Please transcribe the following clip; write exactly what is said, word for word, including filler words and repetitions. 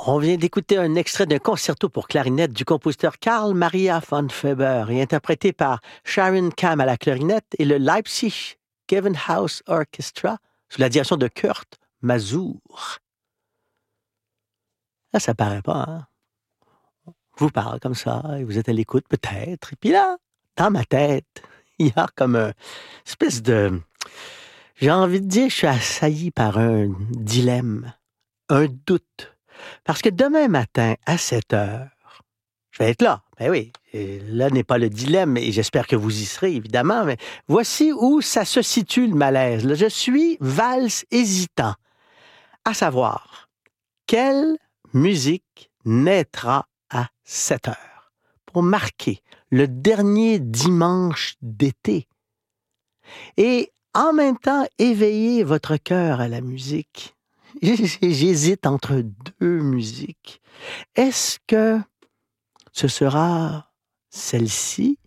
On vient d'écouter un extrait d'un concerto pour clarinette du compositeur Carl Maria von Weber et interprété par Sharon Kam à la clarinette et le Leipzig Gewandhaus Orchestra sous la direction de Kurt Masur. Là, ça paraît pas, hein? Je vous parle comme ça et vous êtes à l'écoute peut-être. Et puis là, dans ma tête, il y a comme une espèce de... J'ai envie de dire, je suis assailli par un dilemme, un doute. Parce que demain matin, à sept heures, je vais être là. Ben oui, et là n'est pas le dilemme, et j'espère que vous y serez, évidemment, mais voici où ça se situe, le malaise. Là, je suis valse hésitant, à savoir, quelle musique naîtra à sept heures pour marquer le dernier dimanche d'été et en même temps éveiller votre cœur à la musique. J'hésite entre deux musiques. Est-ce que ce sera celle-ci